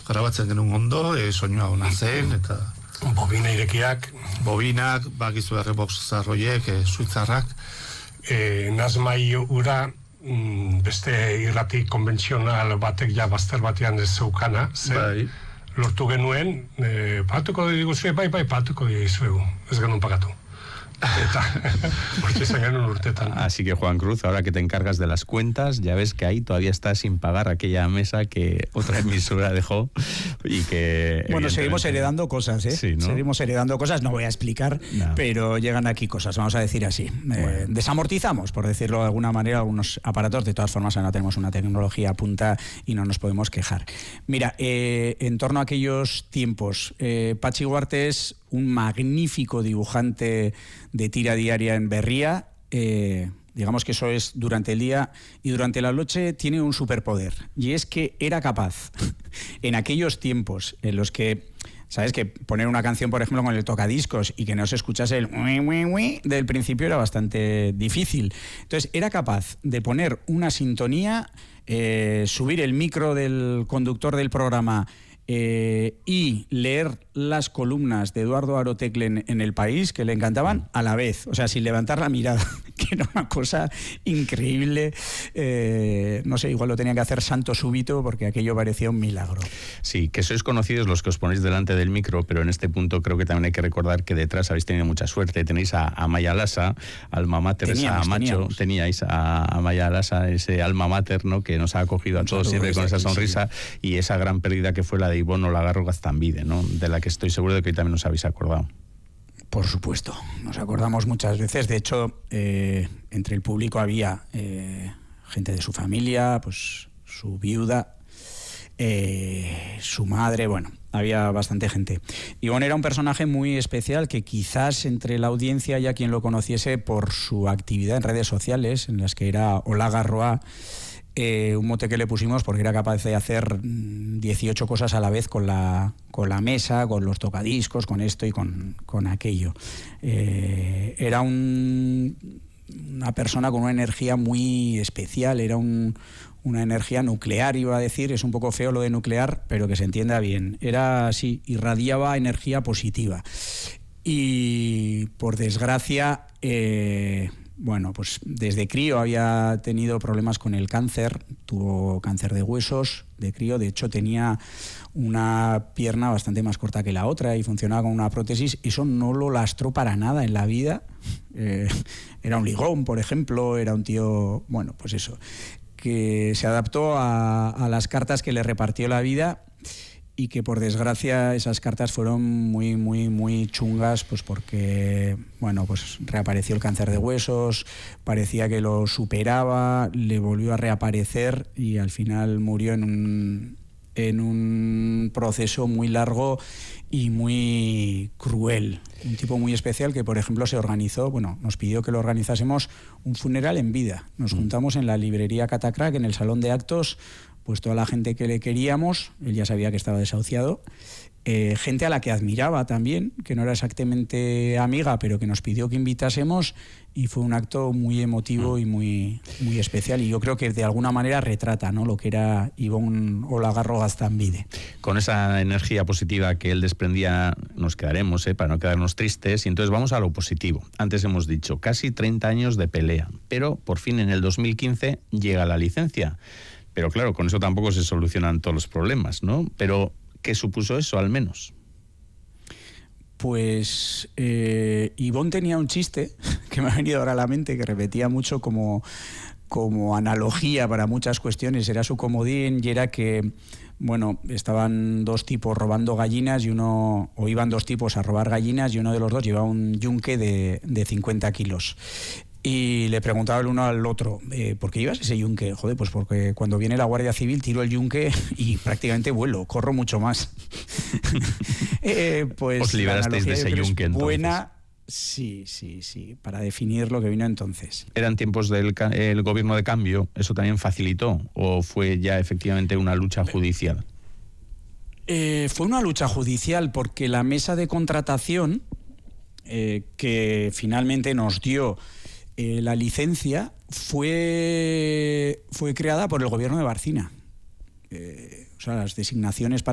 grabatzen genuen ondo, soinua ona zen, eta... Bobina irekiak. Bobinak, bakizu Box zarroiek, suitzarrak. Nazmai ura, beste irrati konbentzional batek ja bazter batean ez zeukana, zen lortu genuen, pagatuko diguzue, bai, pagatuko dizuegu, ez genuen pagatu. Así que Juan Cruz, ahora que te encargas de las cuentas, ya ves que ahí todavía está sin pagar aquella mesa que otra emisora dejó y que... Bueno, seguimos heredando cosas, ¿eh? Sí, ¿no? Seguimos heredando cosas, no voy a explicar, pero llegan aquí cosas, vamos a decir así. Bueno. Desamortizamos, por decirlo de alguna manera, algunos aparatos. De todas formas, ahora tenemos una tecnología a punta y no nos podemos quejar. Mira, en torno a aquellos tiempos, Patxi Ugarte es un magnífico dibujante de tira diaria en Berría. Digamos que eso es durante el día, y durante la noche tiene un superpoder, y es que era capaz, en aquellos tiempos en los que, sabes, que poner una canción, por ejemplo, con el tocadiscos y que no se escuchase el ui del principio era bastante difícil. Entonces era capaz de poner una sintonía, subir el micro del conductor del programa y leer las columnas de Eduardo Arotecle en El País, que le encantaban, a la vez, o sea, sin levantar la mirada, que era una cosa increíble. No sé, igual lo tenía que hacer santo súbito, porque aquello parecía un milagro. Sí, que sois conocidos los que os ponéis delante del micro, pero en este punto creo que también hay que recordar que detrás habéis tenido mucha suerte. Tenéis a Maya Lasa, alma mater, teníais a Maya Lasa, ese alma mater, ¿no?, que nos ha acogido a todos siempre con esa sonrisa, y esa gran pérdida que fue la de Ivonne Olagarro Gaztambide, ¿no?, de la que estoy seguro de que hoy también os habéis acordado. Por supuesto, nos acordamos muchas veces. De hecho, entre el público había gente de su familia, pues su viuda, su madre, bueno, había bastante gente. Ivonne era un personaje muy especial que quizás entre la audiencia haya quien lo conociese por su actividad en redes sociales, en las que era Olagarroa. Un mote que le pusimos porque era capaz de hacer 18 cosas a la vez con la mesa, con los tocadiscos, con esto y con aquello. Era una persona con una energía muy especial, era una energía nuclear, iba a decir, es un poco feo lo de nuclear, pero que se entienda bien. Era así, irradiaba energía positiva. Y por desgracia... bueno, pues desde crío había tenido problemas con el cáncer, tuvo cáncer de huesos de crío, de hecho tenía una pierna bastante más corta que la otra y funcionaba con una prótesis. Eso no lo lastró para nada en la vida. Era un ligón, por ejemplo, era un tío, bueno, pues eso, que se adaptó a las cartas que le repartió la vida, y que por desgracia esas cartas fueron muy, muy, muy chungas, pues porque, bueno, pues reapareció el cáncer de huesos, parecía que lo superaba, le volvió a reaparecer y al final murió en un proceso muy largo y muy cruel. Un tipo muy especial que, por ejemplo, se organizó, bueno, nos pidió que lo organizásemos un funeral en vida. Nos juntamos en la librería Catacrack, en el salón de actos, pues toda la gente que le queríamos, él ya sabía que estaba desahuciado, gente a la que admiraba también, que no era exactamente amiga, pero que nos pidió que invitásemos, y fue un acto muy emotivo y muy, muy especial, y yo creo que de alguna manera retrata, ¿no?, lo que era Ivonne Olagarro Gaztambide. Con esa energía positiva que él desprendía nos quedaremos, para no quedarnos tristes, y entonces vamos a lo positivo. Antes hemos dicho, casi 30 años de pelea, pero por fin en el 2015 llega la licencia. Pero claro, con eso tampoco se solucionan todos los problemas, ¿no? Pero, ¿qué supuso eso, al menos? Pues Ivonne tenía un chiste que me ha venido ahora a la mente, que repetía mucho como analogía para muchas cuestiones. Era su comodín, y era que, bueno, estaban dos tipos robando gallinas, o iban dos tipos a robar gallinas, y uno de los dos llevaba un yunque de 50 kilos. Y le preguntaba el uno al otro, ¿por qué llevas ese yunque? Joder, pues porque cuando viene la Guardia Civil tiro el yunque y prácticamente vuelo, corro mucho más. Pues os liberasteis de ese yunque entonces. Buena, sí, para definir lo que vino entonces. ¿Eran tiempos del el gobierno de cambio? ¿Eso también facilitó? ¿O fue ya efectivamente una lucha judicial? Fue una lucha judicial, porque la mesa de contratación que finalmente nos dio la licencia fue creada por el gobierno de Barcina. O sea, las designaciones para